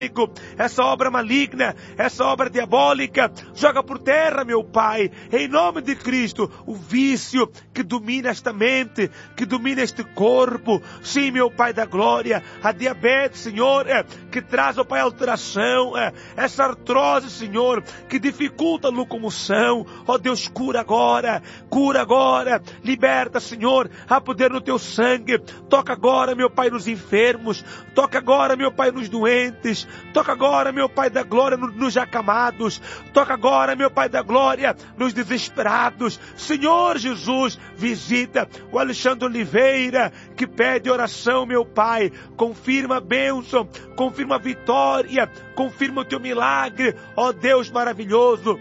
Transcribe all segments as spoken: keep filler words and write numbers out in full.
essa obra maligna, essa obra diabólica, joga por terra, meu Pai, em nome de Cristo, o vício que domina esta mente, que domina este corpo, sim, meu Pai da glória, a diabetes, Senhor, é, que traz, ó Pai, alteração, é, essa artrose, Senhor, que dificulta a locomoção, ó Deus, cura agora, cura agora, liberta, Senhor, há poder no Teu sangue, toca agora, meu Pai, nos enfermos, toca agora, meu Pai, nos doentes, toca agora, meu Pai da glória, nos acamados. Toca agora, meu Pai da glória, nos desesperados. Senhor Jesus, visita o Alexandre Oliveira, que pede oração, meu Pai. Confirma a bênção, confirma a vitória, confirma o Teu milagre. Ó Deus maravilhoso,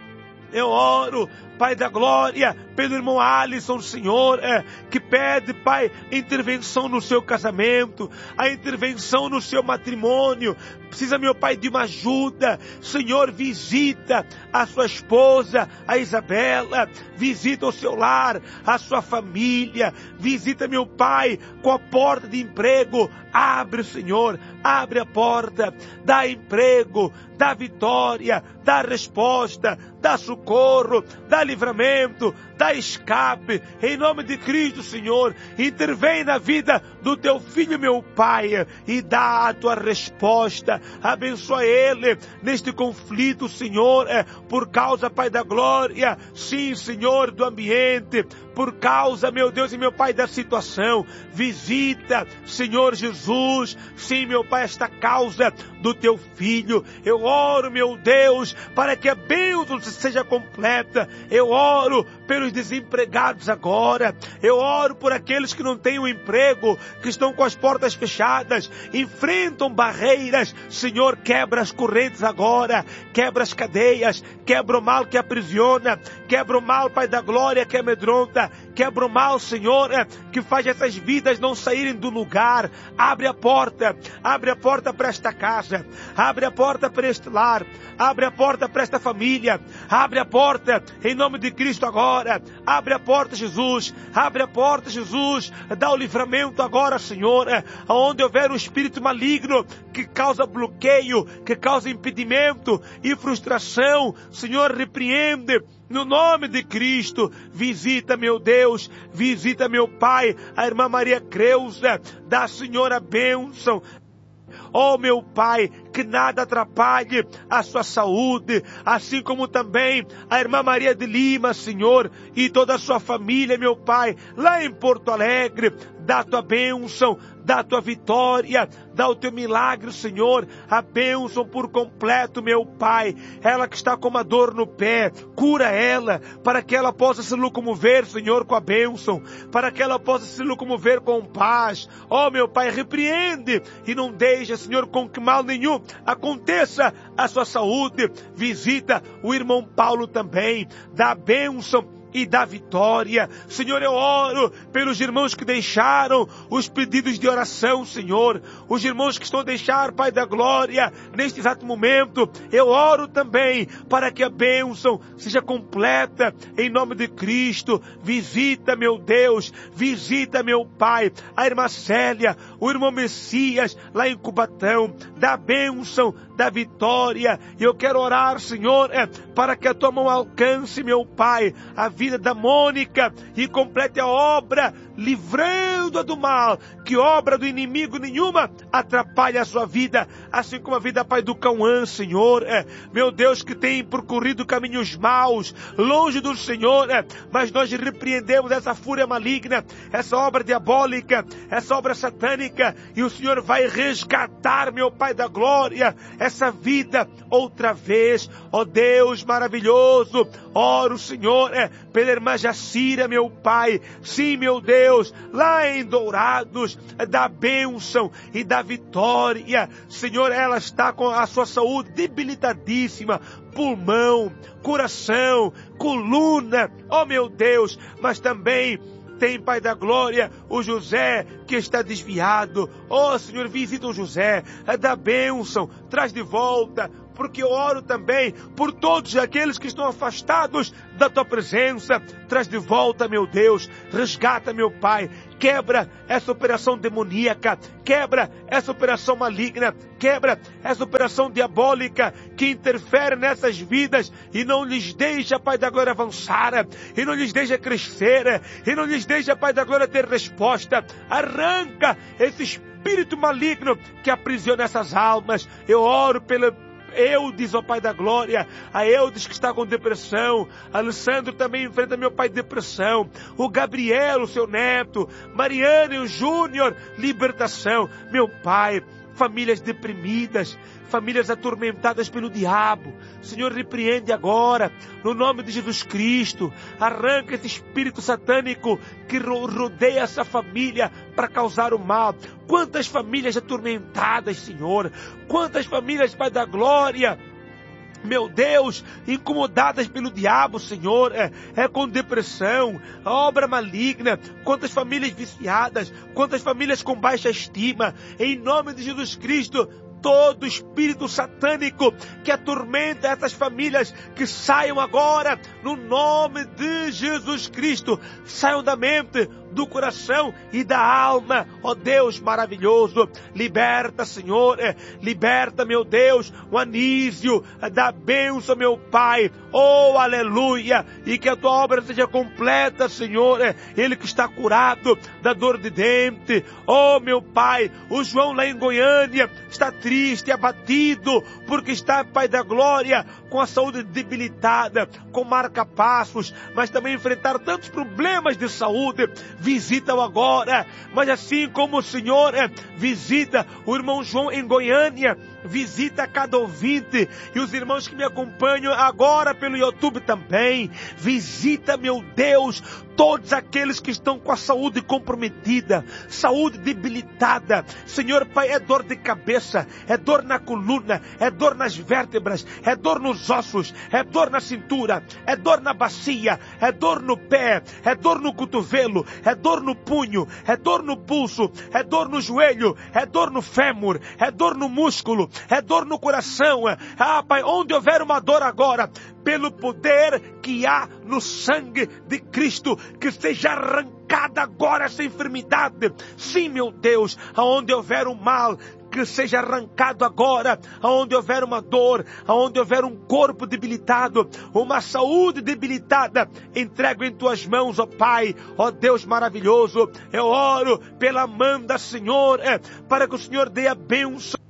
eu oro, Pai da glória, pelo irmão Alisson, Senhor, é, que pede, Pai, intervenção no seu casamento, a intervenção no seu matrimônio. Precisa, meu Pai, de uma ajuda. Senhor, visita a sua esposa, a Isabela, visita o seu lar, a sua família, visita, meu Pai, com a porta de emprego. Abre, Senhor, abre a porta, dá emprego, dá vitória, dá resposta, dá socorro, dá livramento, dá escape, em nome de Cristo, Senhor. Intervém na vida do Teu filho, meu Pai, e dá a Tua resposta. Abençoa ele neste conflito, Senhor, é, por causa, Pai da glória, sim, Senhor, do ambiente, por causa, meu Deus e meu Pai, da situação. Visita, Senhor Jesus, sim, meu Pai, esta causa do Teu filho. Eu oro, meu Deus, para que a bênção seja completa. Eu oro pelos desempregados agora. Eu oro por aqueles que não têm um emprego, que estão com as portas fechadas, enfrentam barreiras. Senhor, quebra as correntes agora, quebra as cadeias, quebra o mal que aprisiona, quebra o mal, Pai da glória, que amedronta, quebra o mal, Senhor, que faz essas vidas não saírem do lugar. Abre a porta, abre a porta para esta casa, abre a porta para este lar, abre a porta para esta família, abre a porta em nome de Cristo agora, abre a porta, Jesus, abre a porta, Jesus, dá o livramento agora, Senhor, onde houver um espírito maligno que causa bloqueio, que causa impedimento e frustração, Senhor, repreende. No nome de Cristo, visita, meu Deus, visita, meu Pai, a irmã Maria Creuza, dá, Senhor, a bênção. Oh, meu Pai, que nada atrapalhe a sua saúde, assim como também a irmã Maria de Lima, Senhor, e toda a sua família, meu Pai, lá em Porto Alegre. Dá a Tua bênção, dá a Tua vitória, dá o Teu milagre, Senhor, a bênção por completo, meu Pai. Ela que está com uma dor no pé, cura ela, para que ela possa se locomover, Senhor, com a bênção, para que ela possa se locomover com paz. Oh, meu Pai, repreende e não deixa, Senhor, com que mal nenhum aconteça a sua saúde. Visita o irmão Paulo também, dá a bênção e da vitória. Senhor, eu oro pelos irmãos que deixaram os pedidos de oração, Senhor, os irmãos que estão a deixar, Pai da glória, neste exato momento. Eu oro também para que a bênção seja completa em nome de Cristo. Visita, meu Deus, visita, meu Pai, a irmã Célia, o irmão Messias lá em Cubatão, da bênção, da vitória. E eu quero orar, Senhor, é, para que a Tua mão alcance, meu Pai, a vida da Mônica e complete a obra, livrando-a do mal, que obra do inimigo nenhuma atrapalhe a sua vida, assim como a vida, Pai, do Cauã, Senhor, é, meu Deus, que tem percorrido caminhos maus, longe do Senhor, é, mas nós repreendemos essa fúria maligna, essa obra diabólica, essa obra satânica, e o Senhor vai resgatar, meu Pai da glória, essa vida outra vez. Ó Deus maravilhoso, oro, Senhor, é, pela irmã Jacira, meu Pai, sim, meu Deus, lá em Dourados, da bênção e da vitória. Senhor, ela está com a sua saúde debilitadíssima, pulmão, coração, coluna, ó meu Deus, mas também tem, Pai da glória, o José que está desviado. Ó Senhor, visita o José, dá bênção, traz de volta, porque eu oro também por todos aqueles que estão afastados da tua presença. Traz de volta, meu Deus, resgata, meu Pai, quebra essa operação demoníaca, quebra essa operação maligna, quebra essa operação diabólica que interfere nessas vidas e não lhes deixa, Pai da glória, avançar, e não lhes deixa crescer, e não lhes deixa, Pai da glória, ter resposta. Arranca esse espírito maligno que aprisiona essas almas. Eu oro pela Eudes, ó Pai da glória, a Eudes que está com depressão, Alessandro também enfrenta, meu Pai, depressão, o Gabriel, o seu neto, Mariana e o Júnior, libertação, meu Pai, famílias deprimidas, famílias atormentadas pelo diabo, Senhor, repreende agora, no nome de Jesus Cristo, arranca esse espírito satânico que rodeia essa família para causar o mal. Quantas famílias atormentadas, Senhor, quantas famílias, Pai da glória, meu Deus, incomodadas pelo diabo, Senhor, é, é com depressão, obra maligna, quantas famílias viciadas, quantas famílias com baixa estima, em nome de Jesus Cristo, todo espírito satânico que atormenta essas famílias, que saiam agora, no nome de Jesus Cristo, saiam da mente, do coração e da alma, ó Deus maravilhoso, liberta, Senhor, liberta, meu Deus, o Anísio, da bênção, meu Pai, oh, aleluia, e que a tua obra seja completa, Senhor, ele que está curado da dor de dente, oh, meu Pai, o João lá em Goiânia está triste, abatido, porque está, Pai da glória, com a saúde debilitada, com marca-passos, mas também enfrentar tantos problemas de saúde. Visita-o agora, mas assim como o Senhor é, visita o irmão João em Goiânia, visita cada ouvinte e os irmãos que me acompanham agora pelo YouTube também. Visita, meu Deus, todos aqueles que estão com a saúde comprometida, saúde debilitada. Senhor Pai, é dor de cabeça, é dor na coluna, é dor nas vértebras, é dor nos ossos, é dor na cintura, é dor na bacia, é dor no pé, é dor no cotovelo, é dor no punho, é dor no pulso, é dor no joelho, é dor no fêmur, é dor no músculo, é dor no coração. Ah, Pai, onde houver uma dor agora, pelo poder que há no sangue de Cristo, que seja arrancada agora essa enfermidade. Sim, meu Deus, aonde houver um mal, que seja arrancado agora, aonde houver uma dor, aonde houver um corpo debilitado, uma saúde debilitada, entrego em tuas mãos, ó Pai, ó Deus maravilhoso. Eu oro pela Amanda, Senhor, é, para que o Senhor dê a bênção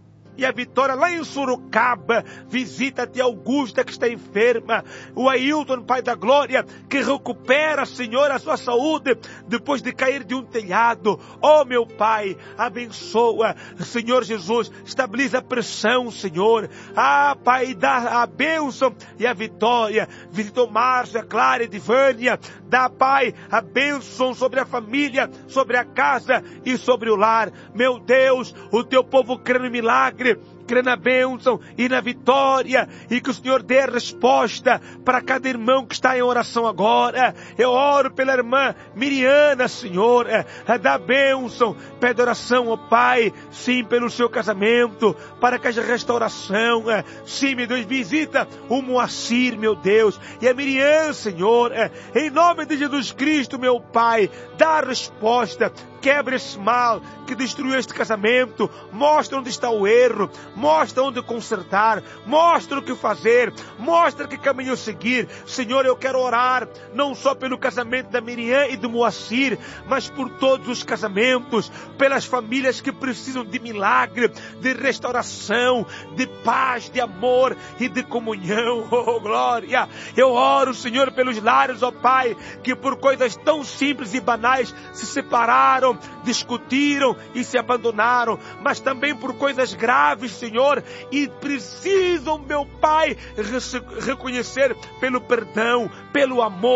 e a vitória lá em Sorocaba. Visita a tia Augusta que está enferma, o Ailton, Pai da glória, que recupera, Senhor, a sua saúde depois de cair de um telhado. Oh, meu Pai, abençoa, Senhor Jesus, estabiliza a pressão, Senhor. Ah, Pai, dá a bênção e a vitória. Visita o Márcio, a Clara e Divânia. Dá, Pai, a bênção sobre a família, sobre a casa e sobre o lar. Meu Deus, o teu povo crê no milagre, crê na bênção e na vitória, e que o Senhor dê resposta para cada irmão que está em oração agora. Eu oro pela irmã Miriana, Senhor, é, é da bênção, pede oração, ó Pai, sim, pelo seu casamento, para que haja restauração, é, sim, meu Deus, visita o Moacir, meu Deus, e a Miriam, Senhor, é, em nome de Jesus Cristo, meu Pai, dá a resposta, quebra esse mal que destruiu este casamento, mostra onde está o erro, mostra onde consertar, mostra o que fazer, mostra que caminho seguir. Senhor, eu quero orar não só pelo casamento da Miriam e do Moacir, mas por todos os casamentos, pelas famílias que precisam de milagre, de restauração, de paz, de amor e de comunhão. Oh, glória! Eu oro, Senhor, pelos lares, ó Pai, que por coisas tão simples e banais se separaram, discutiram e se abandonaram, mas também por coisas graves, Senhor, e precisam, meu Pai, reconhecer pelo perdão, pelo amor,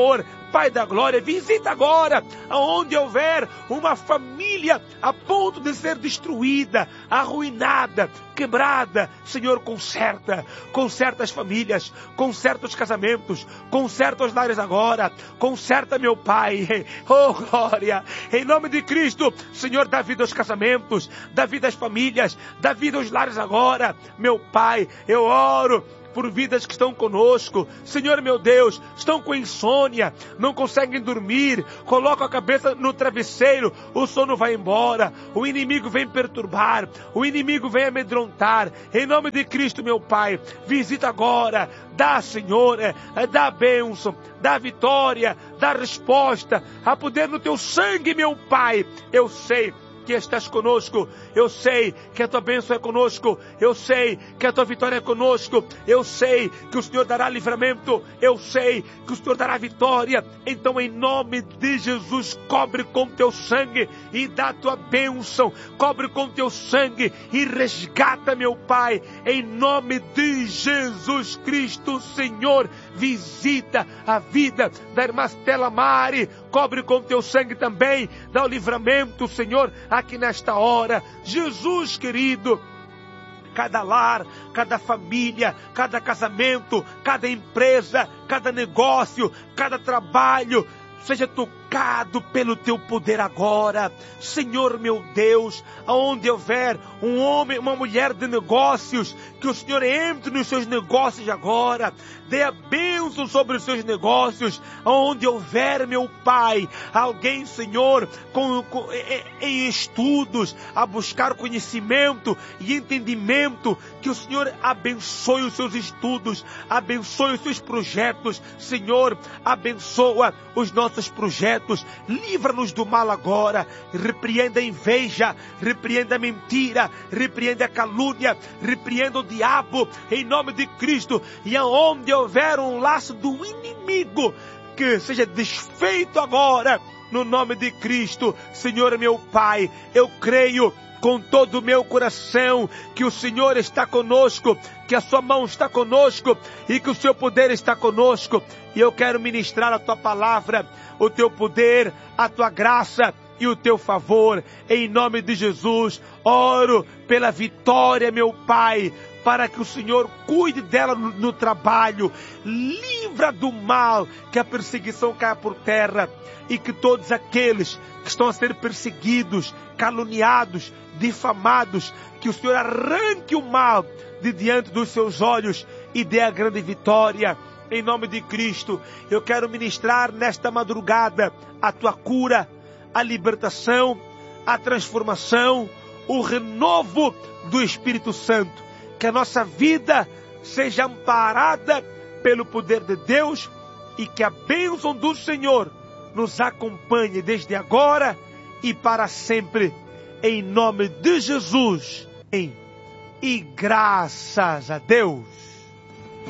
Pai da glória, visita agora aonde houver uma família a ponto de ser destruída, arruinada, quebrada. Senhor, conserta, conserta as famílias, conserta os casamentos, conserta os lares agora, conserta, meu Pai, oh glória, em nome de Cristo. Senhor, dá vida aos casamentos, dá vida às famílias, dá vida aos lares agora, meu Pai. Eu oro por vidas que estão conosco, Senhor meu Deus, estão com insônia, não conseguem dormir, colocam a cabeça no travesseiro, o sono vai embora, o inimigo vem perturbar, o inimigo vem amedrontar. Em nome de Cristo, meu Pai, visita agora, dá, Senhor, dá a bênção, dá a vitória, dá a resposta, a poder no teu sangue, meu Pai. Eu sei que estás conosco, eu sei que a tua bênção é conosco, eu sei que a tua vitória é conosco, eu sei que o Senhor dará livramento, eu sei que o Senhor dará vitória. Então, em nome de Jesus, cobre com teu sangue e dá a tua bênção, cobre com teu sangue e resgata, meu Pai, em nome de Jesus Cristo. Senhor, visita a vida da irmã Stella Mari, cobre com teu sangue também, dá o livramento, Senhor, aqui nesta hora. Jesus querido, cada lar, cada família, cada casamento, cada empresa, cada negócio, cada trabalho, seja tocado pelo teu poder agora. Senhor meu Deus, aonde houver um homem, uma mulher de negócios, que o Senhor entre nos seus negócios agora, dê a bênção sobre os seus negócios. Aonde houver, meu Pai, alguém, Senhor, com, com, em estudos, a buscar conhecimento e entendimento, que o Senhor abençoe os seus estudos, abençoe os seus projetos. Senhor, abençoa os nossos projetos, livra-nos do mal agora, repreenda a inveja, repreenda a mentira, repreenda a calúnia, repreenda o diabo, em nome de Cristo. E aonde houver um laço do inimigo, que seja desfeito agora, no nome de Cristo. Senhor meu Pai, eu creio com todo o meu coração que o Senhor está conosco, que a sua mão está conosco e que o seu poder está conosco. E eu quero ministrar a tua palavra, o teu poder, a tua graça e o teu favor. Em nome de Jesus, oro pela vitória, meu Pai, para que o Senhor cuide dela no, no trabalho, livra do mal, que a perseguição caia por terra e que todos aqueles que estão a ser perseguidos, caluniados, difamados, que o Senhor arranque o mal de diante dos seus olhos e dê a grande vitória. Em nome de Cristo, eu quero ministrar nesta madrugada a tua cura, a libertação, a transformação, o renovo do Espírito Santo. Que a nossa vida seja amparada pelo poder de Deus e que a bênção do Senhor nos acompanhe desde agora e para sempre. Em nome de Jesus. E graças a Deus.